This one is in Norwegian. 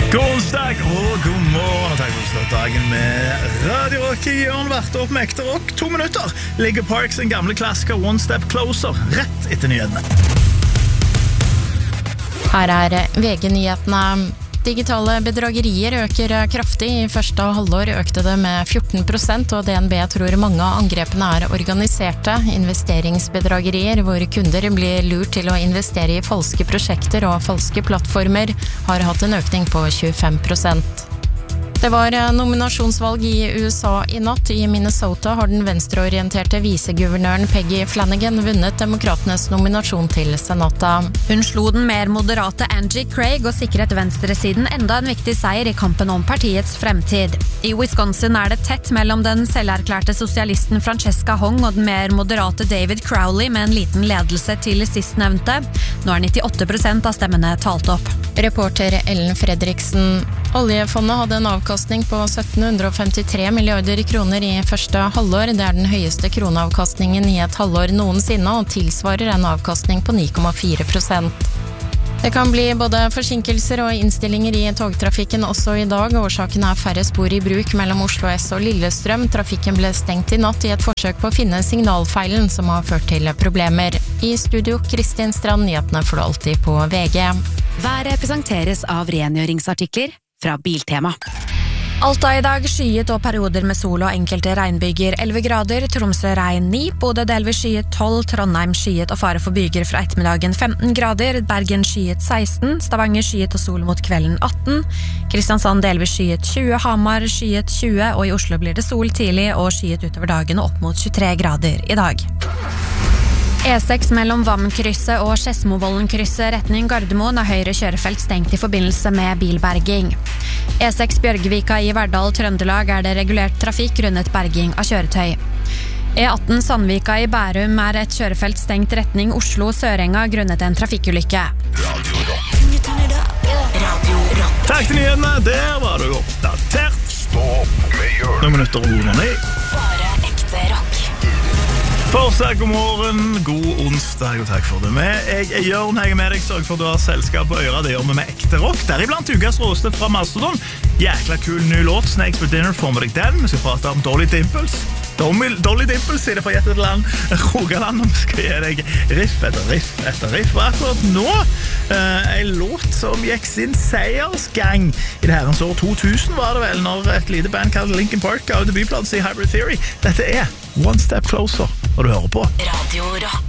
God onsdag og god morgen, og takk for å starte dagen med Radio Rock i hjørn, vært opp med ekte rock. 2 minutter ligger Parks en gamle klassiker One Step Closer, rett etter nyhetene. Her VG-nyhetene. Digitale bedragerier øker kraftig. I første halvår økte det med 14%, og DNB tror mange av angrepene organiserte investeringsbedragerier, hvor kunder blir lurt til å investere i falske prosjekter og falske plattformer, har hatt en økning på 25%. Det var nominasjonsvalg i USA i natt. I Minnesota har den venstreorienterte viseguvernøren Peggy Flanagan vunnet demokratenes nominasjon til senatet. Hun slo den mer moderate Angie Craig og sikret venstresiden enda en viktig seier i kampen om partiets fremtid. I Wisconsin det tett mellom den selverklærte sosialisten Francesca Hong og den mer moderate David Crowley med en liten ledelse til sistnevnte. Nå 98% av stemmene talt opp. Reporter Ellen Fredriksen. Oljefondet hadde en avkastning på 1753 milliarder kroner i første halvår. Det den høyeste kroneavkastningen i et halvår noensinne, og tilsvarer en avkastning på 9,4%. Det kan bli både forsinkelser og innstillinger i togtrafikken også i dag. Årsaken færre spor i bruk mellom Oslo S og Lillestrøm. Trafikken ble stengt i natt i et forsøk på å finne signalfeilen som har ført til problemer. I studio, Kristin Strand, nyhetene får du alltid på VG. Været presenteres av rengjøringsartikler fra Biltema. Alta i dag skyet og perioder med sol og enkelte regnbyger 11 grader, Tromsø regn 9, Bodø delvis skyet 12, Trondheim skyet og fare for byger fra ettermiddagen 15 grader, Bergen skyet 16, Stavanger skyet og sol mot kvelden 18, Kristiansand delvis skyet 20, Hamar skyet 20, og i Oslo blir det sol tidlig og skyet utover dagen og opp mot 23 grader i dag. E6 mellom Vamkrysset og Skedsmovollen-krysset retning Gardermoen høyre kjørefelt stengt i forbindelse med bilberging. E6 Bjørgvika i Verdal, Trøndelag det regulert trafikk grunnet berging av kjøretøy. E18 Sandvika i Bærum et kjørefelt stengt retning Oslo-Sørenga grunnet en trafikkulykke. Takk til nyhetene, der var du oppdatert. Noen minutter over 9. Bare ekte rock. Fortsatt god morgen, god onsdag, og takk for det med. Jeg Jørn, jeg med deg, sørg for at du har selskap på øra. Det gjør vi med ekte rock. Deriblant ukas råste fra Mastodon. Jækla kul ny låt, Snakes for Dinner, får med deg den. Vi skal prate om Dolly Dimples. Dolly Dimples, sier det fra Gjettet land, Rogaland, og vi skal gi deg riff etter riff etter riff. Og akkurat nå, en låt som gikk sin seiersgang i det herrens år 2000, var det vel, når et lite band kalt Linkin Park av debutplaten i Hybrid Theory. Dette One Step Closer, og du hører på Radio Rock.